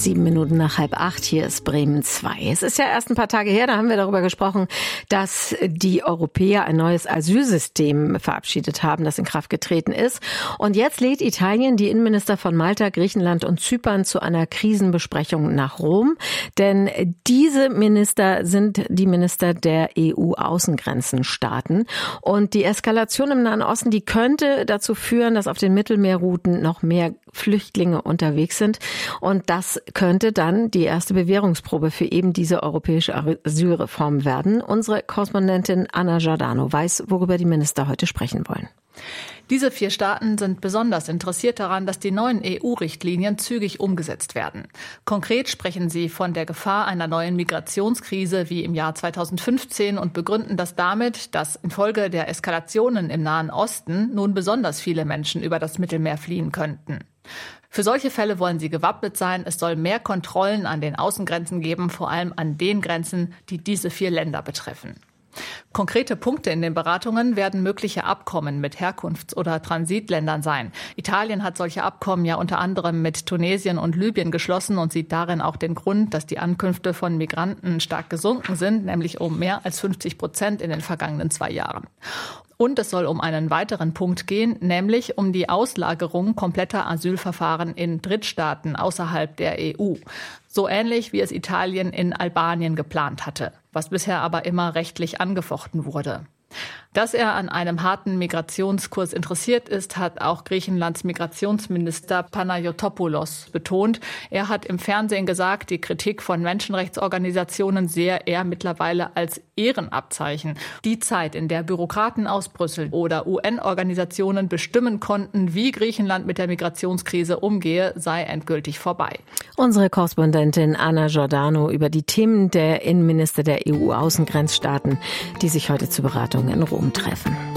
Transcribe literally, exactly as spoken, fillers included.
Sieben Minuten nach halb acht, hier ist Bremen zwei. Es ist ja erst ein paar Tage her, da haben wir darüber gesprochen, dass die Europäer ein neues Asylsystem verabschiedet haben, das in Kraft getreten ist. Und jetzt lädt Italien die Innenminister von Malta, Griechenland und Zypern zu einer Krisenbesprechung nach Rom. Denn diese Minister sind die Minister der E U-Außengrenzenstaaten. Und die Eskalation im Nahen Osten, die könnte dazu führen, dass auf den Mittelmeerrouten noch mehr Flüchtlinge unterwegs sind. Und das könnte dann die erste Bewährungsprobe für eben diese europäische Asylreform werden. Unsere Korrespondentin Anna Giordano weiß, worüber die Minister heute sprechen wollen. Diese vier Staaten sind besonders interessiert daran, dass die neuen E U-Richtlinien zügig umgesetzt werden. Konkret sprechen sie von der Gefahr einer neuen Migrationskrise wie im Jahr zweitausendfünfzehn und begründen das damit, dass infolge der Eskalationen im Nahen Osten nun besonders viele Menschen über das Mittelmeer fliehen könnten. Für solche Fälle wollen sie gewappnet sein. Es soll mehr Kontrollen an den Außengrenzen geben, vor allem an den Grenzen, die diese vier Länder betreffen. Konkrete Punkte in den Beratungen werden mögliche Abkommen mit Herkunfts- oder Transitländern sein. Italien hat solche Abkommen ja unter anderem mit Tunesien und Libyen geschlossen und sieht darin auch den Grund, dass die Ankünfte von Migranten stark gesunken sind, nämlich um mehr als fünfzig Prozent in den vergangenen zwei Jahren. Und es soll um einen weiteren Punkt gehen, nämlich um die Auslagerung kompletter Asylverfahren in Drittstaaten außerhalb der E U. So ähnlich wie es Italien in Albanien geplant hatte, was bisher aber immer rechtlich angefochten wurde. Dass er an einem harten Migrationskurs interessiert ist, hat auch Griechenlands Migrationsminister Panayotopoulos betont. Er hat im Fernsehen gesagt, die Kritik von Menschenrechtsorganisationen sehe er mittlerweile als Ehrenabzeichen. Die Zeit, in der Bürokraten aus Brüssel oder U N-Organisationen bestimmen konnten, wie Griechenland mit der Migrationskrise umgehe, sei endgültig vorbei. Unsere Korrespondentin Anna Giordano über die Themen der Innenminister der E U-Außengrenzstaaten, die sich heute zur Beratung in Rom treffen.